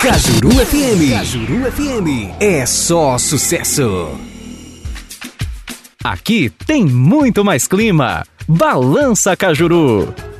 Cajuru FM. Cajuru FM é só sucesso. Aqui tem muito mais clima. Balança Cajuru.